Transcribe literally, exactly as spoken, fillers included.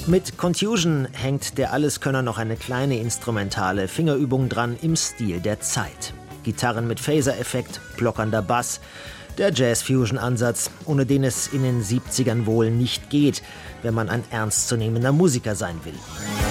Mit Contusion hängt der Alleskönner noch eine kleine instrumentale Fingerübung dran im Stil der Zeit. Gitarren mit Phaser-Effekt, plockernder Bass, der Jazz-Fusion-Ansatz, ohne den es in den siebzigern wohl nicht geht, wenn man ein ernstzunehmender Musiker sein will.